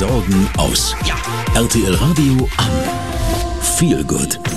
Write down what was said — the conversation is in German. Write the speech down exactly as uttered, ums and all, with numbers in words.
Sorgen aus. Ja. R T L Radio an. Feel good.